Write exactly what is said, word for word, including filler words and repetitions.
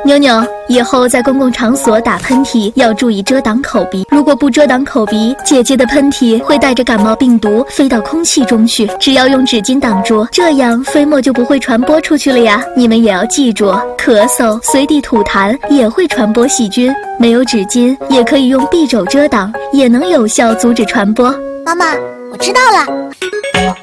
妞妞，以后在公共场所打喷嚏要注意遮挡口鼻，如果不遮挡口鼻，姐姐的喷嚏会带着感冒病毒飞到空气中去。只要用纸巾挡住，这样飞沫就不会传播出去了呀。你们也要记住，咳嗽、随地吐痰也会传播细菌，没有纸巾也可以用匕首遮挡，也能有效阻止传播。 妈妈，我知道了。